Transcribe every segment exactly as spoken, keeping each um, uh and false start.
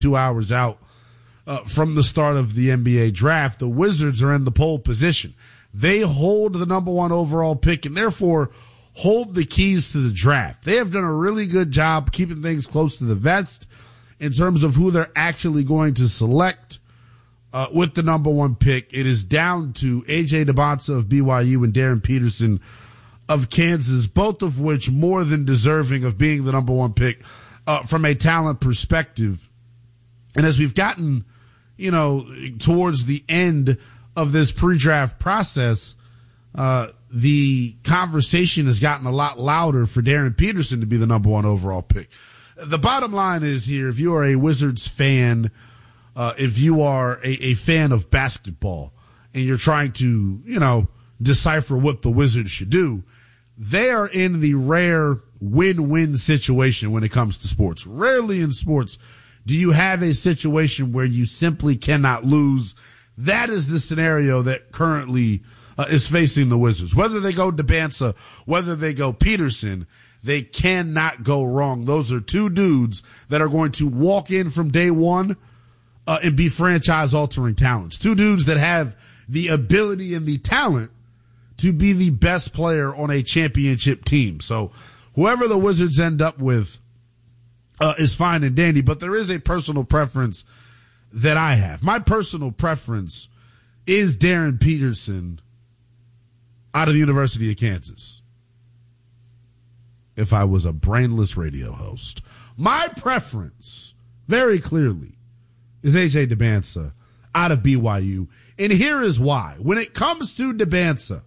two hours out uh, from the start of the N B A draft, the Wizards are in the pole position. They hold the number one overall pick and therefore hold the keys to the draft. They have done a really good job keeping things close to the vest in terms of who they're actually going to select uh, with the number one pick. It is down to A J DeBonsa of B Y U and Darren Peterson of Kansas, both of which more than deserving of being the number one pick uh, from a talent perspective. And as we've gotten, you know, towards the end of this pre-draft process, uh, the conversation has gotten a lot louder for Darren Peterson to be the number one overall pick. The bottom line is here, if you are a Wizards fan, uh, if you are a, a fan of basketball and you're trying to, you know, decipher what the Wizards should do, they are in the rare win-win situation when it comes to sports. Rarely in sports do you have a situation where you simply cannot lose. That is the scenario that currently uh, is facing the Wizards. Whether they go DeBansa, whether they go Peterson, they cannot go wrong. Those are two dudes that are going to walk in from day one uh, and be franchise-altering talents. Two dudes that have the ability and the talent to be the best player on a championship team. So whoever the Wizards end up with uh, is fine and dandy, but there is a personal preference that I have. My personal preference is Darren Peterson out of the University of Kansas. If I was a brainless radio host, my preference very clearly is A J DeBansa out of B Y U. And here is why. When it comes to DeBansa,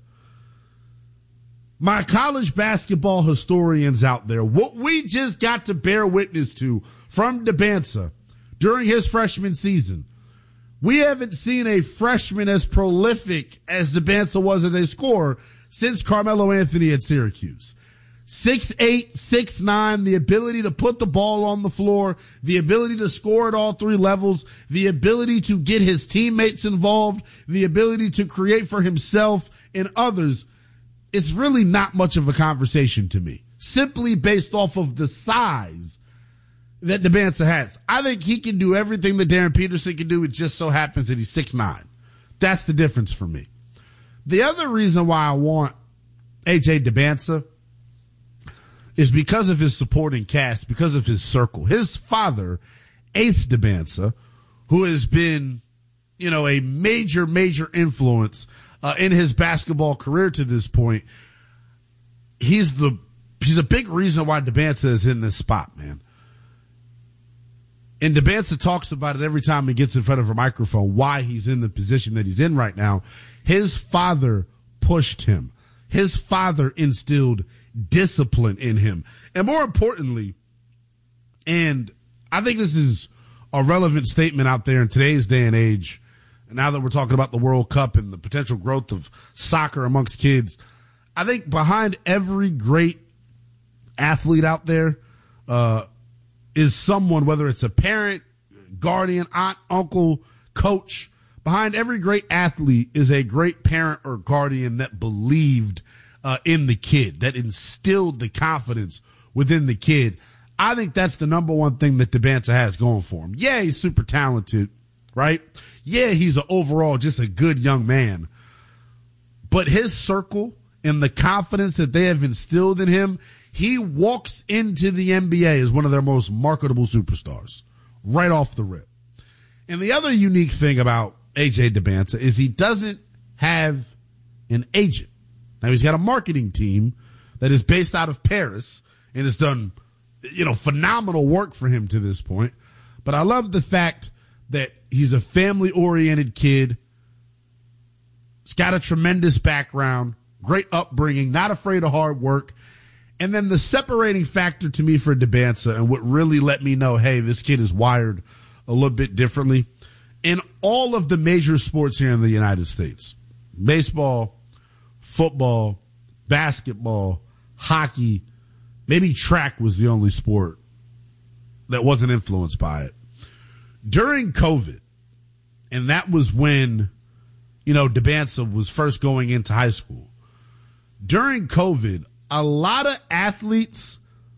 my college basketball historians out there, what we just got to bear witness to from DeBansa during his freshman season, we haven't seen a freshman as prolific as DeBansa was as a scorer since Carmelo Anthony at Syracuse. six eight, six nine, the ability to put the ball on the floor, the ability to score at all three levels, the ability to get his teammates involved, the ability to create for himself and others. It's really not much of a conversation to me, simply based off of the size that DeBansa has. I think he can do everything that Darren Peterson can do. It just so happens that he's six nine. That's the difference for me. The other reason why I want A J DeBansa is because of his supporting cast, because of his circle. His father, Ace DeBansa, who has been, you know, a major, major influence uh, in his basketball career to this point. He's the, he's a big reason why DeBansa is in this spot, man. And DeBansa talks about it every time he gets in front of a microphone, why he's in the position that he's in right now. His father pushed him. His father instilled discipline in him. And more importantly, and I think this is a relevant statement out there in today's day and age, now that we're talking about the World Cup and the potential growth of soccer amongst kids, I think behind every great athlete out there uh, is someone, whether it's a parent, guardian, aunt, uncle, coach. Behind every great athlete is a great parent or guardian that believed uh, in the kid, that instilled the confidence within the kid. I think that's the number one thing that DeBansa has going for him. Yeah, he's super talented, right? Yeah, he's an overall just a good young man. But his circle and the confidence that they have instilled in him, he walks into the N B A as one of their most marketable superstars right off the rip. And the other unique thing about A J DeBansa is he doesn't have an agent. Now, he's got a marketing team that is based out of Paris and has done, you know, phenomenal work for him to this point. But I love the fact that he's a family-oriented kid. He's got a tremendous background, great upbringing, not afraid of hard work. And then the separating factor to me for DeBansa and what really let me know, hey, this kid is wired a little bit differently. In all of the major sports here in the United States, baseball, football, basketball, hockey, maybe track was the only sport that wasn't influenced by it. During COVID, and that was when, you know, DeBansa was first going into high school. During COVID, a lot of athletes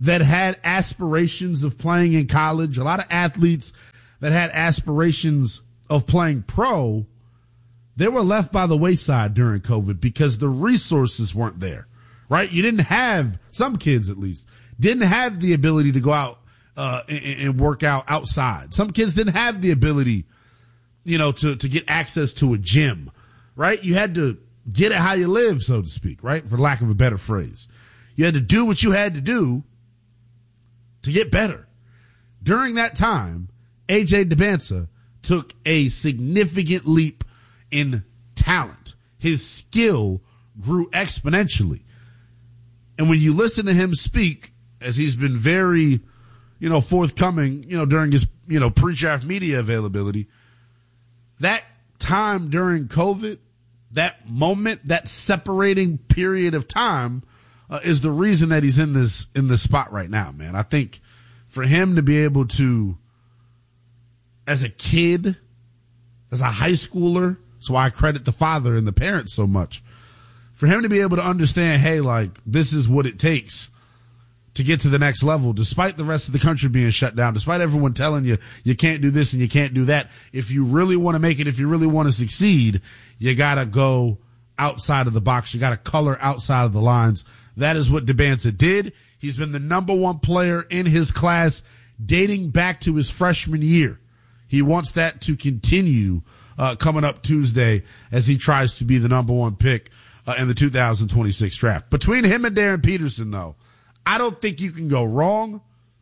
that had aspirations of playing in college, a lot of athletes that had aspirations of playing pro, they were left by the wayside during COVID because the resources weren't there, right? You didn't have, some kids at least, didn't have the ability to go out uh, and, and work out outside. Some kids didn't have the ability, you know, to, to get access to a gym, right? You had to get it how you live, so to speak, right? For lack of a better phrase. You had to do what you had to do to get better. During that time, A J Dybantsa took a significant leap in talent. His skill grew exponentially. And when you listen to him speak, as he's been very, you know, forthcoming, you know, during his, you know, pre-draft media availability, that time during COVID, that moment, that separating period of time uh, is the reason that he's in this, in this spot right now, man. I think for him to be able to, as a kid, as a high schooler, that's why I credit the father and the parents so much. For him to be able to understand, hey, like, this is what it takes to get to the next level, despite the rest of the country being shut down, despite everyone telling you you can't do this and you can't do that. If you really want to make it, if you really want to succeed, you got to go outside of the box. You got to color outside of the lines. That is what Dybantsa did. He's been the number one player in his class dating back to his freshman year. He wants that to continue uh, coming up Tuesday as he tries to be the number one pick uh, in the two thousand twenty-six draft. Between him and Darren Peterson, though, I don't think you can go wrong,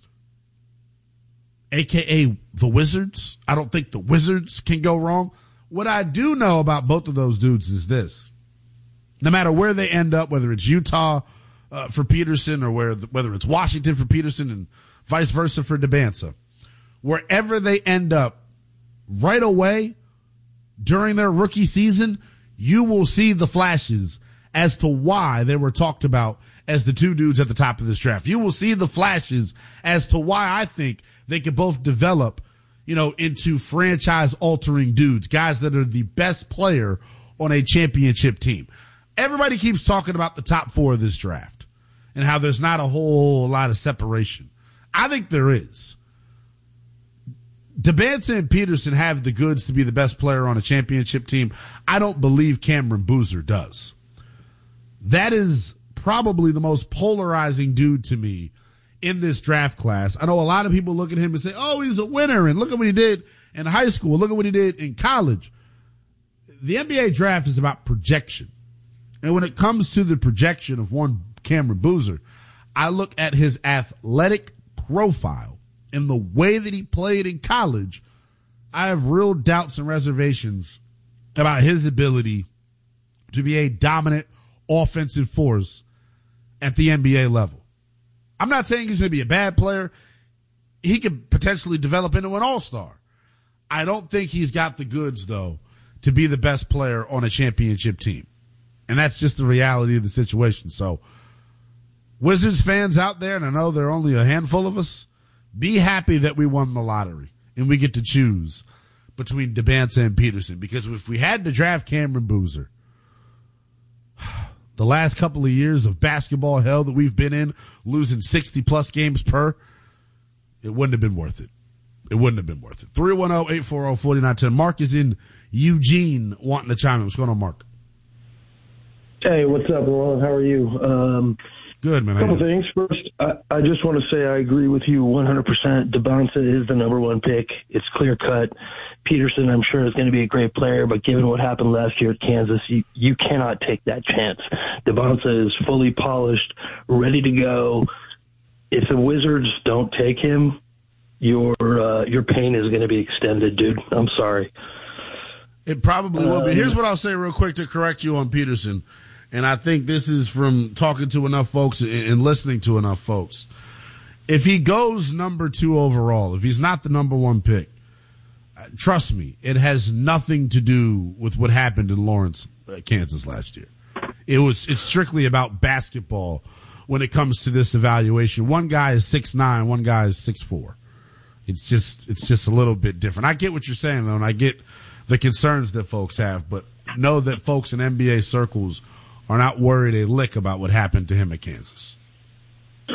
a k a the Wizards. I don't think the Wizards can go wrong. What I do know about both of those dudes is this. No matter where they end up, whether it's Utah uh, for Peterson or where, whether it's Washington for Peterson and vice versa for Dybantsa, wherever they end up, right away during their rookie season, you will see the flashes as to why they were talked about as the two dudes at the top of this draft. You will see the flashes as to why I think they could both develop, you know, into franchise altering dudes, guys that are the best player on a championship team. Everybody keeps talking about the top four of this draft and how there's not a whole lot of separation. I think there is. Dybantsa and Peterson have the goods to be the best player on a championship team. I don't believe Cameron Boozer does. That is probably the most polarizing dude to me in this draft class. I know a lot of people look at him and say, oh, he's a winner, and look at what he did in high school. Look at what he did in college. The N B A draft is about projection. And when it comes to the projection of one Cameron Boozer, I look at his athletic profile and the way that he played in college. I have real doubts and reservations about his ability to be a dominant offensive force at the N B A level. I'm not saying he's going to be a bad player. He could potentially develop into an all-star. I don't think he's got the goods, though, to be the best player on a championship team. And that's just the reality of the situation. So, Wizards fans out there, and I know there are only a handful of us, be happy that we won the lottery and we get to choose between Dybantsa and Peterson. Because if we had to draft Cameron Boozer, the last couple of years of basketball hell that we've been in, losing sixty plus games per, it wouldn't have been worth it. It wouldn't have been worth it. three one zero, eight four zero, four nine one zero. Mark is in Eugene wanting to chime in. What's going on, Mark? Hey, what's up, Roland? How are you? Um, Good, man. A couple things. First, I, I just want to say I agree with you one hundred percent. Dybantsa is the number one pick. It's clear cut. Peterson, I'm sure, is going to be a great player, but given what happened last year at Kansas, you, you cannot take that chance. Dybantsa is fully polished, ready to go. If the Wizards don't take him, your uh, your pain is going to be extended, dude. I'm sorry. It probably will be. Um, Here's what I'll say real quick to correct you on Peterson. And I think this is from talking to enough folks and listening to enough folks. If he goes number two overall, if he's not the number one pick, trust me, it has nothing to do with what happened in Lawrence, Kansas last year. It was, it's strictly about basketball when it comes to this evaluation. One guy is six nine, one guy is six four. It's just, it's just a little bit different. I get what you're saying though, and I get the concerns that folks have, but know that folks in N B A circles are not worried a lick about what happened to him at Kansas.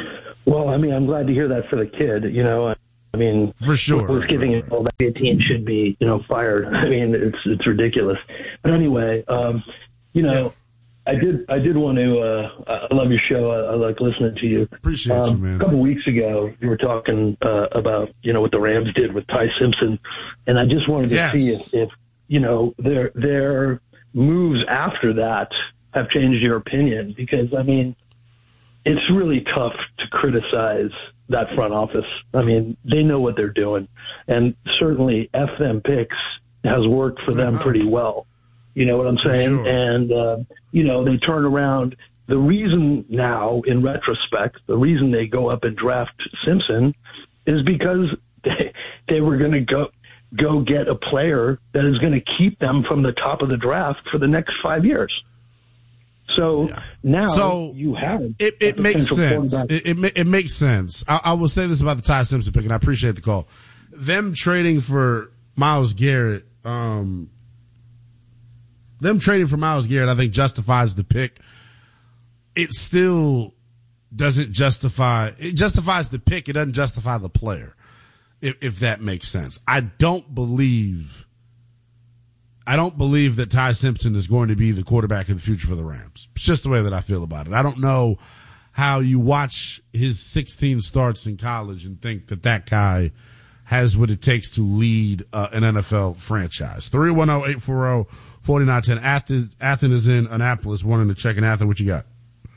Well, I mean, I'm glad to hear that for the kid. You know, I mean, for sure, who's giving it all that team should be, you know, fired. I mean, it's it's ridiculous. But anyway, um, you know. Yeah. I did. I did want to. Uh, I love your show. I, I like listening to you. Appreciate um, you, man. A couple weeks ago, you were talking uh, about you know what the Rams did with Ty Simpson, and I just wanted to yes. see if, if you know their their moves after that have changed your opinion. Because I mean, it's really tough to criticize that front office. I mean, they know what they're doing, and certainly F them picks has worked for them pretty well. You know what I'm saying? Sure. And, uh, you know, they turn around. The reason now, in retrospect, the reason they go up and draft Simpson is because they, they were going to go go get a player that is going to keep them from the top of the draft for the next five years. So yeah. now so you have it. It makes sense. It, it it makes sense. I, I will say this about the Ty Simpson pick, and I appreciate the call. Them trading for Myles Garrett. Um, Them trading for Myles Garrett, I think, justifies the pick. It still doesn't justify – it justifies the pick. It doesn't justify the player, if, if that makes sense. I don't believe – I don't believe that Ty Simpson is going to be the quarterback of the future for the Rams. It's just the way that I feel about it. I don't know how you watch his sixteen starts in college and think that that guy has what it takes to lead uh, an N F L franchise. three one zero, eight four zero forty-nine ten. Athens, Athens is in Annapolis, wanting to check in. Athens, what you got?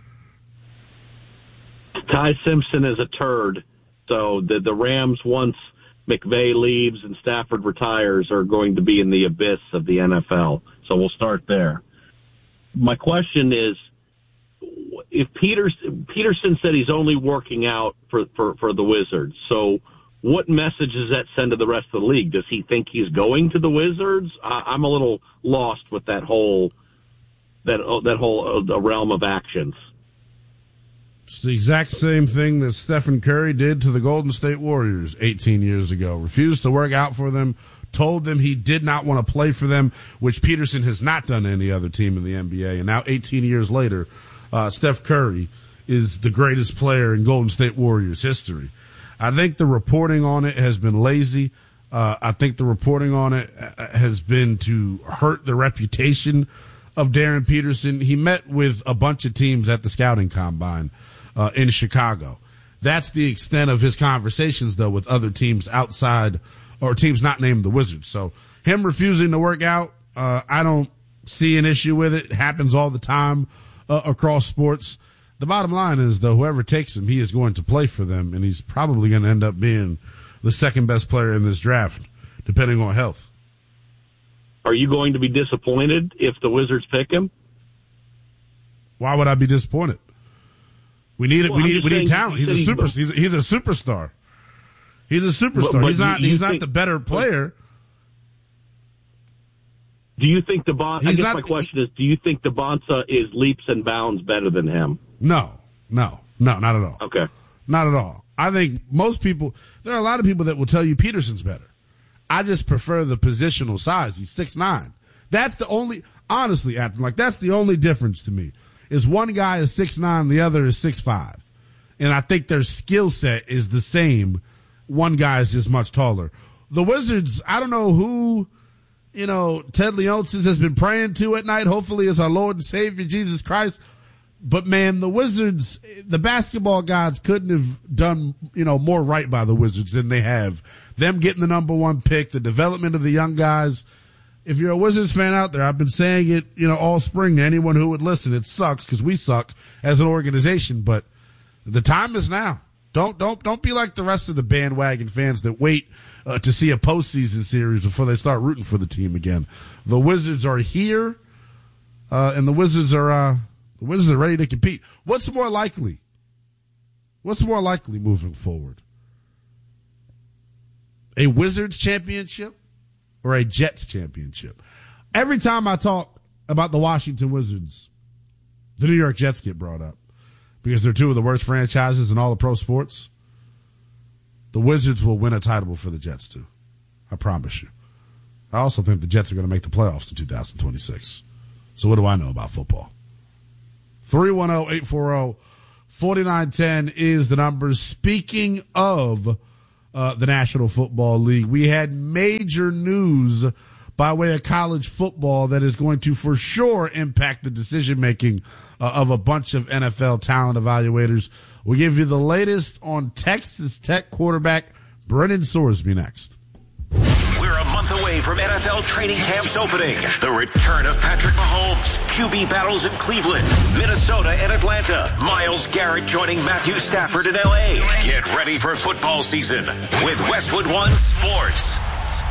Ty Simpson is a turd. So the the Rams, once McVay leaves and Stafford retires, are going to be in the abyss of the N F L. So we'll start there. My question is, if Peterson, Peterson said he's only working out for, for, for the Wizards, so what message does that send to the rest of the league? Does he think he's going to the Wizards? I, I'm a little lost with that whole that that whole uh, realm of actions. It's the exact same thing that Stephen Curry did to the Golden State Warriors eighteen years ago. Refused to work out for them, told them he did not want to play for them, which Peterson has not done to any other team in the N B A. And now eighteen years later, uh, Steph Curry is the greatest player in Golden State Warriors history. I think the reporting on it has been lazy. Uh, I think the reporting on it has been to hurt the reputation of Darren Peterson. He met with a bunch of teams at the scouting combine uh, in Chicago. That's the extent of his conversations, though, with other teams outside or teams not named the Wizards. So him refusing to work out, uh, I don't see an issue with it. It happens all the time uh, across sports. The bottom line is, though, whoever takes him, he is going to play for them, and he's probably going to end up being the second best player in this draft, depending on health. Are you going to be disappointed if the Wizards pick him? Why would I be disappointed? We need it. Well, we need. We need talent. He's a he's super. He's a, he's a superstar. He's a superstar. But, but he's not. He's think, not the better player. Do you think the Bon- I guess not, my question is: do you think the Bonsa is leaps and bounds better than him? No, no, no, not at all. Okay, not at all. I think most people. There are a lot of people that will tell you Peterson's better. I just prefer the positional size. He's six nine. That's the only. Honestly, Afton, like that's the only difference to me. Is one guy is six nine, the other is six five, and I think their skill set is the same. One guy is just much taller. The Wizards. I don't know who. You know, Ted Leonsis has been praying to at night. Hopefully it's our Lord and Savior, Jesus Christ. But, man, the Wizards, the basketball gods couldn't have done, you know, more right by the Wizards than they have. Them getting the number one pick, the development of the young guys. If you're a Wizards fan out there, I've been saying it, you know, all spring to anyone who would listen. It sucks because we suck as an organization, but the time is now. Don't don't don't be like the rest of the bandwagon fans that wait uh, to see a postseason series before they start rooting for the team again. The Wizards are here, uh, and the Wizards are uh, the Wizards are ready to compete. What's more likely? What's more likely moving forward? A Wizards championship or a Jets championship? Every time I talk about the Washington Wizards, the New York Jets get brought up. Because they're two of the worst franchises in all of pro sports. The Wizards will win a title for the Jets, too. I promise you. I also think the Jets are going to make the playoffs in two thousand twenty-six. So what do I know about football? three one zero, eight four zero, forty-nine ten is the number. Speaking of uh, the National Football League, we had major news by way of college football that is going to for sure impact the decision-making uh, of a bunch of N F L talent evaluators. We'll give you the latest on Texas Tech quarterback Brennan Sorsby next. We're a month away from N F L training camps opening. The return of Patrick Mahomes, Q B battles in Cleveland, Minnesota, and Atlanta. Myles Garrett joining Matthew Stafford in L A. Get ready for football season with Westwood One Sports.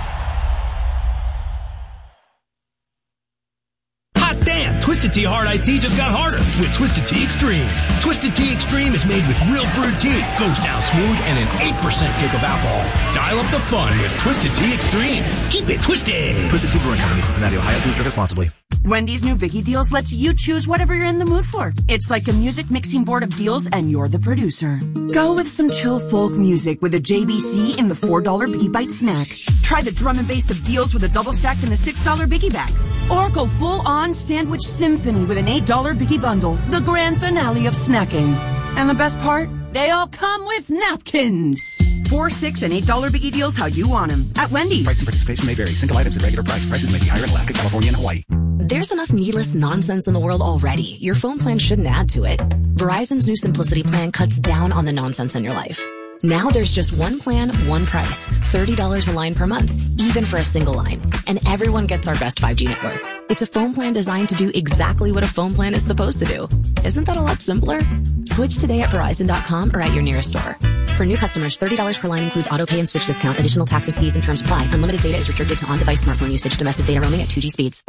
Hot damn! Twisted Tea Hard Iced Tea just got harder with Twisted Tea Extreme. Twisted Tea Extreme is made with real brewed tea, goes down smooth, and an eight percent kick of alcohol. Dial up the fun with Twisted Tea Extreme. Keep it twisted. Twisted Tea Brewing Company, Cincinnati, Ohio. Please drink responsibly. Wendy's new Biggie Deals lets you choose whatever you're in the mood for. It's like a music mixing board of deals, and you're the producer. Go with some chill folk music with a J B C in the four dollar Biggie Bite snack. Try the drum and bass of deals with a double stack in the six dollar Biggie Bag. Or go full-on sandwich symphony with an eight dollar Biggie Bundle, the grand finale of snacking. And the best part? They all come with napkins. Four, six, and eight dollar Biggie Deals how you want them at Wendy's. Price and participation may vary. Single items at regular price. Prices may be higher in Alaska, California, and Hawaii. There's enough needless nonsense in the world already. Your phone plan shouldn't add to it. Verizon's new Simplicity plan cuts down on the nonsense in your life. Now there's just one plan, one price. thirty dollars a line per month, even for a single line. And everyone gets our best five G network. It's a phone plan designed to do exactly what a phone plan is supposed to do. Isn't that a lot simpler? Switch today at Verizon dot com or at your nearest store. For new customers, thirty dollars per line includes auto pay and switch discount. Additional taxes, fees, and terms apply. Unlimited data is restricted to on-device smartphone usage. Domestic data roaming at two G speeds.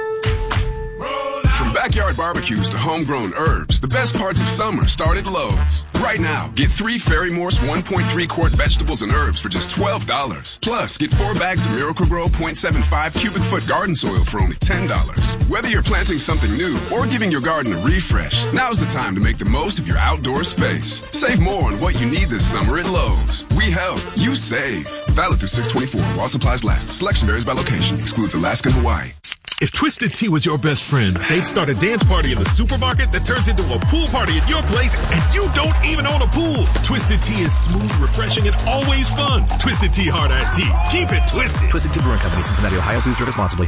From backyard barbecues to homegrown herbs, the best parts of summer start at Lowe's. Right now, get three Ferry Morse one point three quart vegetables and herbs for just twelve dollars. Plus, get four bags of Miracle-Gro zero point seven five cubic foot garden soil for only ten dollars. Whether you're planting something new or giving your garden a refresh, now's the time to make the most of your outdoor space. Save more on what you need this summer at Lowe's. We help, you save. Valid through six twenty-four while supplies last. Selection varies by location. Excludes Alaska and Hawaii. If Twisted Tea was your best friend, they'd start a dance party in the supermarket that turns into a pool party at your place, and you don't even own a pool. Twisted Tea is smooth, refreshing, and always fun. Twisted Tea Hard Iced Tea. Keep it twisted. Twisted Tea Brewing Company, Cincinnati, Ohio. Please drink responsibly.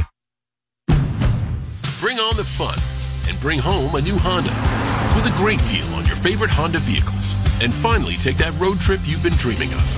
Bring on the fun and bring home a new Honda with a great deal on your favorite Honda vehicles. And finally, take that road trip you've been dreaming of.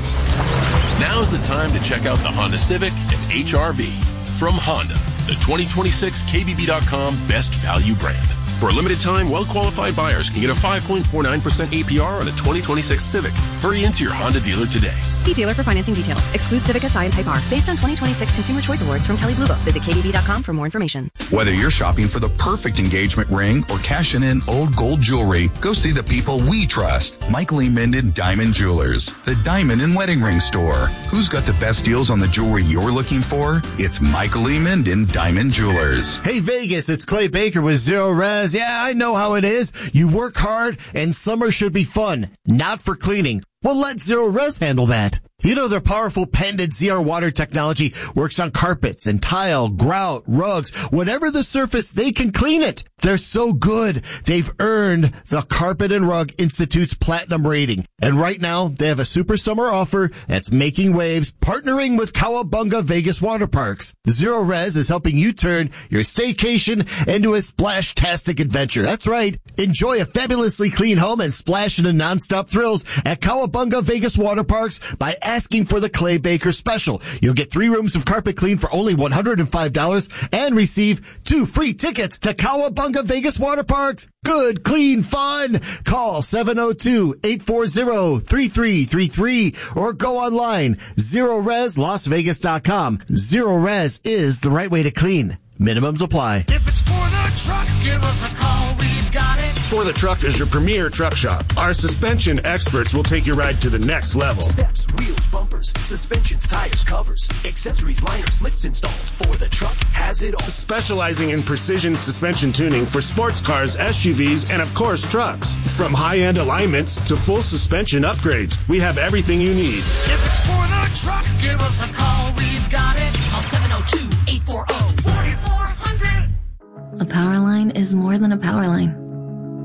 Now's the time to check out the Honda Civic and H R V from Honda, the twenty twenty-six K B B dot com best value brand. For a limited time, well-qualified buyers can get a five point four nine percent A P R on a twenty twenty-six Civic. Hurry into your Honda dealer today. See dealer for financing details. Excludes Civic S I and Type R. Based on twenty twenty-six Consumer Choice Awards from Kelley Blue Book. Visit K B B dot com for more information. Whether you're shopping for the perfect engagement ring or cashing in old gold jewelry, go see the people we trust. Michael E. Minden Diamond Jewelers, the diamond and wedding ring store. Who's got the best deals on the jewelry you're looking for? It's Michael E. Minden Diamond Jewelers. Hey Vegas, it's Clay Baker with Zero Res. Yeah, I know how it is. You work hard and summer should be fun, not for cleaning. Well, let Zero Res handle that. You know, their powerful patented Z R water technology works on carpets and tile, grout, rugs, whatever the surface, they can clean it. They're so good, they've earned the Carpet and Rug Institute's platinum rating. And right now, they have a super summer offer that's making waves, partnering with Cowabunga Vegas Water Parks. Zero Res is helping you turn your staycation into a splash-tastic adventure. That's right. Enjoy a fabulously clean home and splash into nonstop thrills at Cowabunga Vegas Water Parks by asking for the Clay Baker special. You'll get three rooms of carpet clean for only one hundred five dollars and receive two free tickets to Cowabunga Vegas Water Parks. Good, clean fun. Call seven oh two, eight four zero, three three three three or go online zero res las vegas dot com. Zero Res is the right way to clean. Minimums apply. If it's for the truck, give us a call. We've got it. For the Truck is your premier truck shop. Our suspension experts will take your ride to the next level. Steps, wheels, bumpers, suspensions, tires, covers, accessories, liners, lifts installed. For the Truck has it all. Specializing in precision suspension tuning for sports cars, S U Vs, and of course trucks. From high-end alignments to full suspension upgrades, we have everything you need. If it's for the truck, give us a call. We've got it. Call seven oh two, eight four zero, four four zero zero. A power line is more than a power line.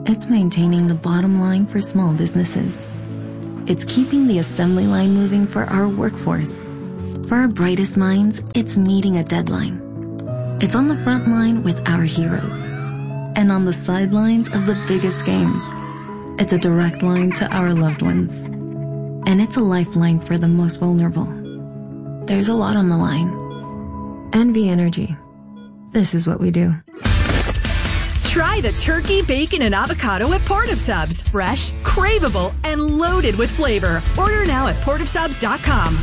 It's maintaining the bottom line for small businesses. It's keeping the assembly line moving for our workforce. For our brightest minds, it's meeting a deadline. It's on the front line with our heroes. And on the sidelines of the biggest games. It's a direct line to our loved ones. And it's a lifeline for the most vulnerable. There's a lot on the line. N V Energy. This is what we do. Try the turkey, bacon, and avocado at Port of Subs. Fresh, craveable, and loaded with flavor. Order now at port of subs dot com.